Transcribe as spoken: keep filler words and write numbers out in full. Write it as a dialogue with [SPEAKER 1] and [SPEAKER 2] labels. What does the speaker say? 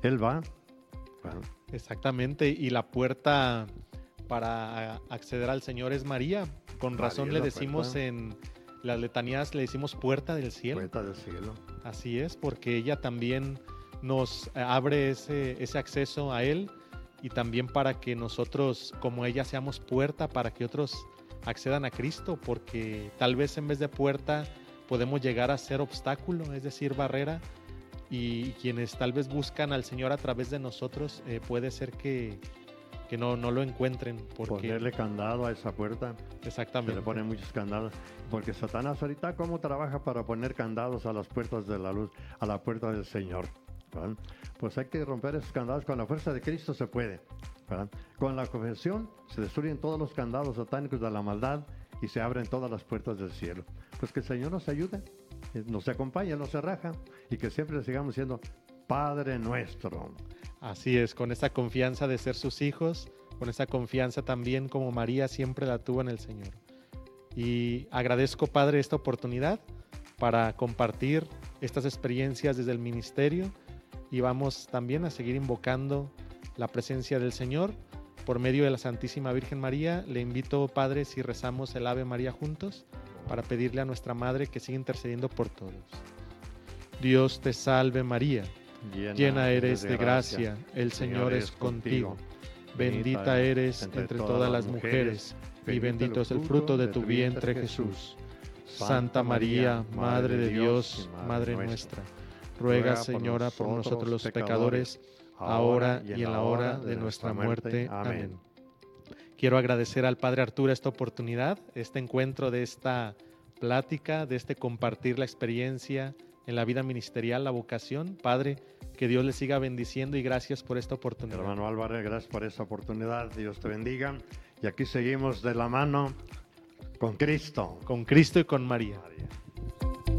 [SPEAKER 1] Él va. Bueno,
[SPEAKER 2] Exactamente, y la puerta para acceder al Señor es María. Con
[SPEAKER 1] María
[SPEAKER 2] razón
[SPEAKER 1] es
[SPEAKER 2] le
[SPEAKER 1] la
[SPEAKER 2] decimos
[SPEAKER 1] puerta.
[SPEAKER 2] en las letanías, le decimos puerta del cielo.
[SPEAKER 1] Puerta del cielo.
[SPEAKER 2] Así es, porque ella también nos abre ese, ese acceso a Él, y también para que nosotros, como ella, seamos puerta para que otros accedan a Cristo, porque tal vez en vez de puerta podemos llegar a ser obstáculo, es decir, barrera, y quienes tal vez buscan al Señor a través de nosotros, eh, puede ser que, que no, no lo encuentren. Porque...
[SPEAKER 1] Ponerle candado a esa puerta.
[SPEAKER 2] Exactamente.
[SPEAKER 1] Se le ponen muchos candados. Porque Satanás ahorita cómo trabaja para poner candados a las puertas de la luz, a la puerta del Señor. ¿Verdad? Pues hay que romper esos candados. Con la fuerza de Cristo se puede. ¿Verdad? Con la confesión se destruyen todos los candados satánicos de la maldad y se abren todas las puertas del cielo. Pues que el Señor nos ayude, nos acompañe, nos raja, y que siempre le sigamos siendo Padre nuestro.
[SPEAKER 2] Así es, con esa confianza de ser sus hijos, con esa confianza también como María siempre la tuvo en el Señor. Y agradezco, Padre, esta oportunidad para compartir estas experiencias desde el ministerio, y vamos también a seguir invocando la presencia del Señor por medio de la Santísima Virgen María. Le invito, Padre, si rezamos el Ave María juntos, para pedirle a nuestra Madre que siga intercediendo por todos. Dios te salve María, llena, llena eres de gracia, el Señor es contigo. Bendita eres entre todas las mujeres, y bendito es el fruto de tu vientre, Jesús. Santa María, Madre de Dios, Madre nuestra, ruega, Señora, por nosotros los pecadores, ahora y en la hora de nuestra muerte. Amén. Quiero agradecer al Padre Arturo esta oportunidad, este encuentro, de esta plática, de este compartir la experiencia en la vida ministerial, la vocación. Padre, que Dios le siga bendiciendo, y gracias por esta oportunidad.
[SPEAKER 1] Hermano Álvarez, gracias por esta oportunidad. Dios te bendiga. Y aquí seguimos de la mano con Cristo.
[SPEAKER 2] Con Cristo y con María.
[SPEAKER 1] María.